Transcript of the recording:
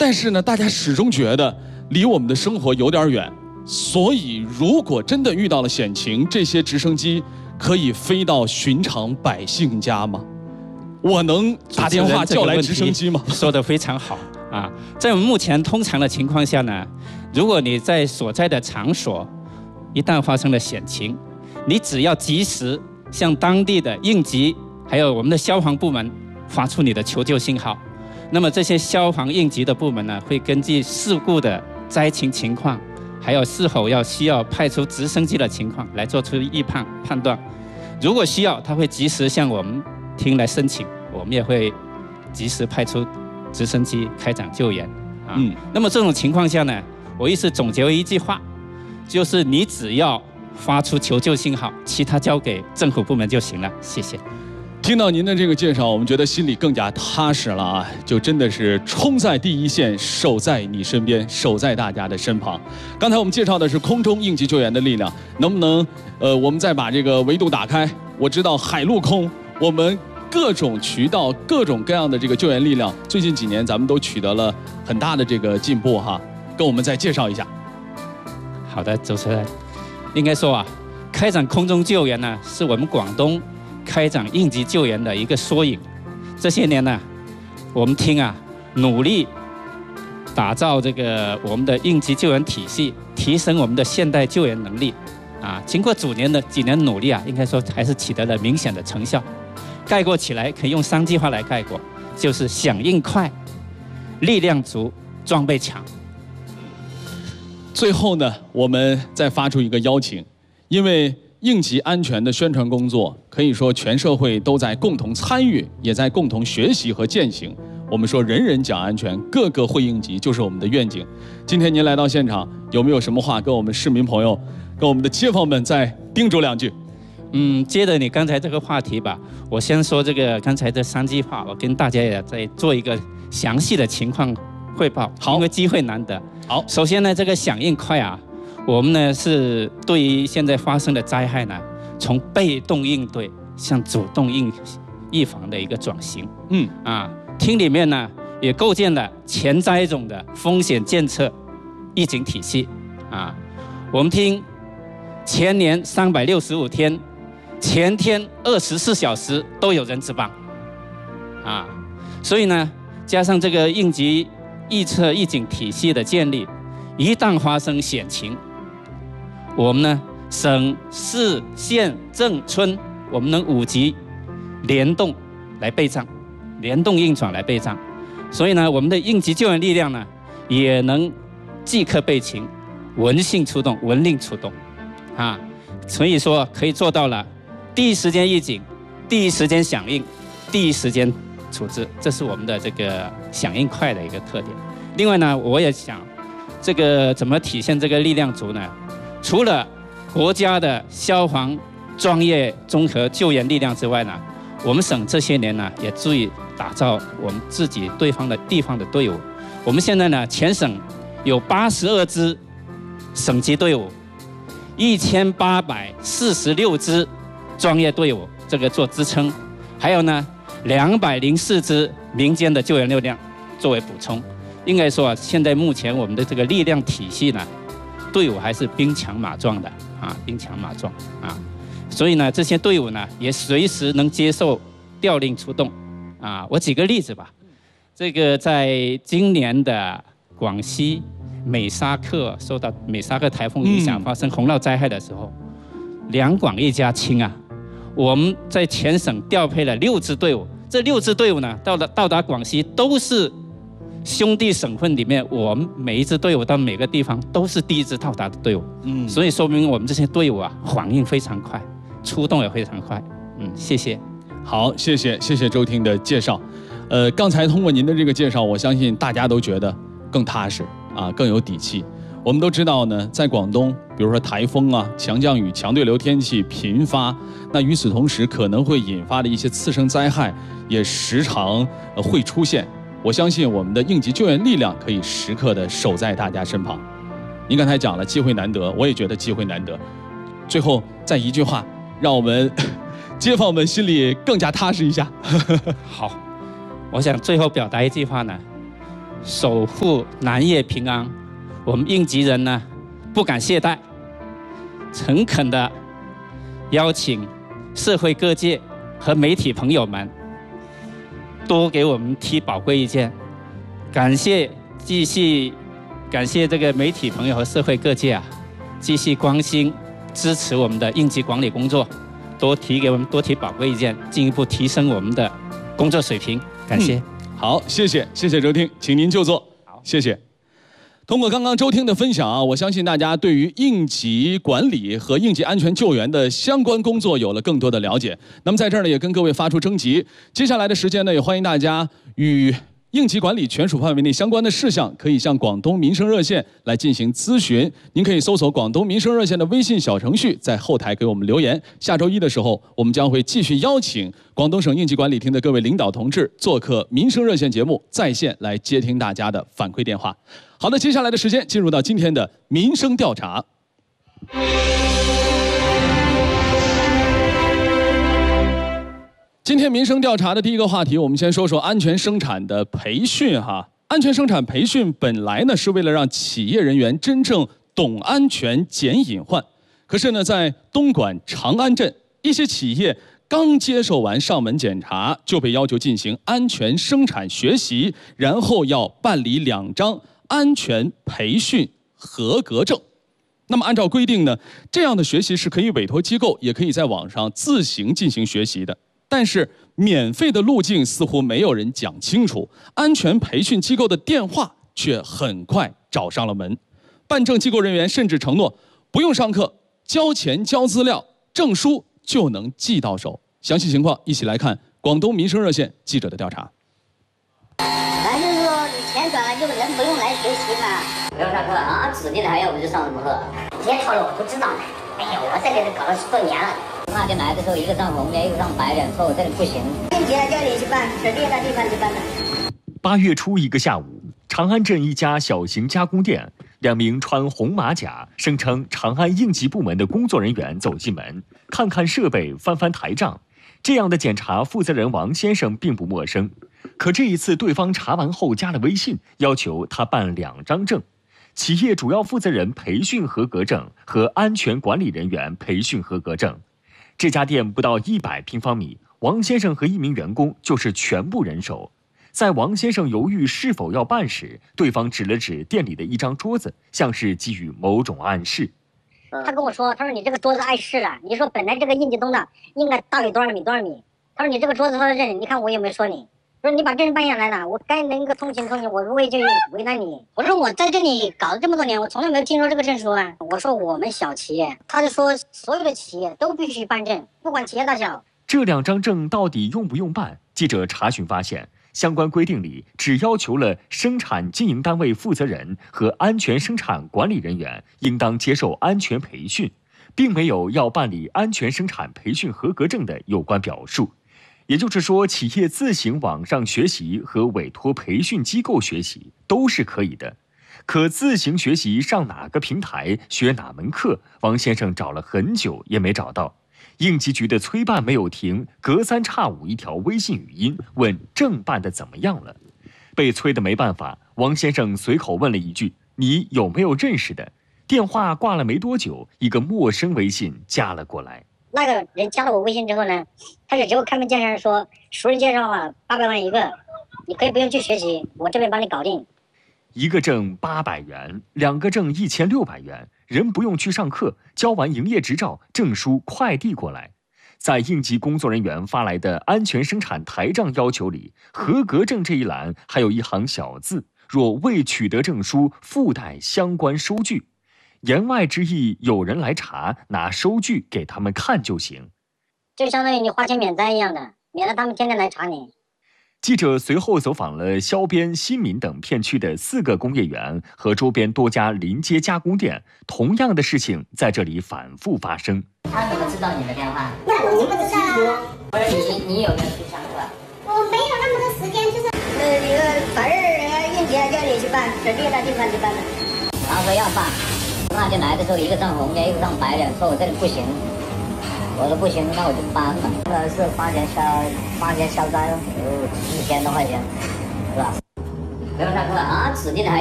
但是呢，大家始终觉得离我们的生活有点远。所以，如果真的遇到了险情，这些直升机可以飞到寻常百姓家吗？我能打电话叫来直升机吗？ 说得非常好啊！在我们目前通常的情况下呢，如果你在所在的场所一旦发生了险情，你只要及时向当地的应急还有我们的消防部门发出你的求救信号，那么这些消防应急的部门呢，会根据事故的灾情况，还有是否需要派出直升机的情况来做出判断。如果需要，他会及时向我们厅来申请，我们也会及时派出直升机开展救援。那么这种情况下呢，我意思总结为一句话，就是你只要发出求救信号，其他交给政府部门就行了。谢谢。 听到您的这个介绍，我们觉得心里更加踏实了啊！就真的是冲在第一线，守在你身边，守在大家的身旁。刚才我们介绍的是空中应急救援的力量，能不能我们再把这个维度打开？我知道海陆空，我们各种渠道、各种各样的这个救援力量，最近几年咱们都取得了很大的这个进步哈。跟我们再介绍一下。 好的，主持人，应该说啊，开展空中救援呢，是我们广东开展应急救援的一个缩影。这些年呢，我们厅啊努力打造这个我们的应急救援体系，提升我们的现代救援能力。经过几年努力啊，应该说还是取得了明显的成效。概括起来，可以用3句话来概括，就是响应快、力量足、装备强。 最后呢，我们再发出一个邀请，因为应急安全的宣传工作，可以说全社会都在共同参与，也在共同学习和践行。我们说人人讲安全，个个会应急，就是我们的愿景。今天您来到现场，有没有什么话跟我们市民朋友、跟我们的街坊们再叮嘱2句？ 接着你刚才这个话题吧，我先说这个刚才这3句话，我跟大家也再做一个详细的情况汇报。好，因为机会难得。好，首先呢，这个响应快啊，我们呢是对于现在发生的灾害呢，从被动应对向主动预防的一个转型。厅里面呢也构建了前灾种的风险监测预警体系。我们厅前年365天，前天24小时都有人值班。所以呢，加上这个应急预测预警体系的建立，一旦发生险情，我们呢省市县镇村，我们能5级联动来备战，联动运转来备战。所以呢，我们的应急救援力量呢，也能即刻备勤，闻讯出动，闻令出动。所以说可以做到了第一时间预警，第一时间响应，第一时间处置，这是我们的这个响应快的一个特点。另外呢，我也想这个怎么体现这个力量足呢？除了国家的消防专业综合救援力量之外呢，我们省这些年呢也注意打造我们自己地方的队伍。我们现在呢，全省有82支省级队伍，1846支专业队伍，这个做支撑，还有呢204支民间的救援力量作为补充。应该说现在目前我们的这个力量体系呢，队伍还是兵强马壮的兵强马壮所以呢，这些队伍呢也随时能接受调令出动我举个例子吧，这个在今年的广西美沙克受到美沙克台风影响发生洪涝灾害的时候，两广一家亲我们在全省调配了6支队伍，这6支队伍呢到达广西都是兄弟省份里面，我们每一支队伍到每个地方都是第一支到达的队伍。所以说明我们这些队伍反应非常快，出动也非常快。谢谢。 好，谢谢周厅的介绍。刚才通过您的这个介绍，我相信大家都觉得更踏实更有底气。我们都知道呢，在广东，比如说台风强降雨、强对流天气频发，那与此同时可能会引发的一些次生灾害也时常会出现。我相信我们的应急救援力量可以时刻的守在大家身旁。您刚才讲了机会难得，我也觉得机会难得。最后再一句话，让我们街坊们心里更加踏实一下。 好，我想最后表达一句话呢， 守护南业平安，我们应急人呢不敢懈怠，诚恳地邀请社会各界和媒体朋友们多给我们提宝贵意见。继续感谢这个媒体朋友和社会各界啊，继续关心支持我们的应急管理工作，多提宝贵意见，进一步提升我们的工作水平。感谢。 好，谢谢周厅，请您就座。好，谢谢。通过刚刚周厅的分享啊，我相信大家对于应急管理和应急安全救援的相关工作有了更多的了解。那么在这儿呢，也跟各位发出征集，接下来的时间呢，也欢迎大家与应急管理全属范围内相关的事项，可以向广东民生热线来进行咨询。您可以搜索广东民生热线的微信小程序，在后台给我们留言。下周一的时候，我们将会继续邀请广东省应急管理厅的各位领导同志做客民生热线节目，在线来接听大家的反馈电话。好的，接下来的时间进入到今天的民生调查。今天民生调查的第一个话题，我们先说说安全生产的培训哈。安全生产培训本来呢是为了让企业人员真正懂安全、减隐患。可是呢，在东莞长安镇，一些企业刚接受完上门检查，就被要求进行安全生产学习，然后要办理2张安全培训合格证。那么按照规定呢，这样的学习是可以委托机构，也可以在网上自行进行学习的。但是免费的路径似乎没有人讲清楚，安全培训机构的电话却很快找上了门。办证机构人员甚至承诺不用上课，交钱交资料，证书就能寄到手。详细情况一起来看广东民生热线记者的调查。 反正说你钱转了，就人不用来学习嘛，不用上课啊，指定的还要我就上什么课？别吵了，我不知道的。哎呀，我在这里搞了10多年了。那天来的时候，一个上红脸，一个上白脸，说我这里不行。应急叫你去办，指定的地方去办的。 8月初一个下午，长安镇一家小型加工店，2名穿红马甲、声称长安应急部门的工作人员走进门，看看设备，翻翻台账。这样的检查，负责人王先生并不陌生。可这一次，对方查完后加了微信，要求他办2张证：企业主要负责人培训合格证和安全管理人员培训合格证。这家店不到100平方米，王先生和1名员工就是全部人手。在王先生犹豫是否要办时，对方指了指店里的一张桌子，像是给予某种暗示。 他跟我说，他说你这个桌子碍事了，你说本来这个应急通道应该大于多少米多少米，他说你这个桌子上的证，你看我有没有说你？说你把证办下来了，我该能够通情，我如何就为难你？我说我在这里搞了这么多年，我从来没有听说这个证书啊。我说我们小企业，他就说所有的企业都必须办证，不管企业大小。 这2张证到底用不用办？记者查询发现，相关规定里只要求了生产经营单位负责人和安全生产管理人员应当接受安全培训，并没有要办理安全生产培训合格证的有关表述。也就是说，企业自行网上学习和委托培训机构学习都是可以的。可自行学习上哪个平台学哪门课，王先生找了很久也没找到。应急局的催办没有停，隔3差5一条微信语音问证办的怎么样了。被催得没办法，王先生随口问了一句：“你有没有认识的？”电话挂了没多久，一个陌生微信加了过来。 那个人加了我微信之后呢，他就给我开门见山说，熟人介绍啊，800万一个，你可以不用去学习，我这边帮你搞定。 一个证800元，2个证1600元，人不用去上课，交完营业执照，证书快递过来。在应急工作人员发来的安全生产台账要求里，合格证这一栏还有一行小字：若未取得证书，附带相关收据。言外之意，有人来查，拿收据给他们看就行， 就相当于你花钱免灾一样的，免得他们天天来查你。 记者随后走访了萧边、新民等片区的4个工业园和周边多家临街加工店，同样的事情在这里反复发生。 他怎么知道你的电话？ 那我不知道啊。 你有没有去上课？ 我没有那么多时间，就是一个反正应急叫你去办，指定的地方去办的。他说要办，那天来的时候，一个上红脸，一个上白脸，说我这里不行。我说不行，那我就搬了。是花钱消灾，1000多块钱，是吧？ 不用上课啊，指定的还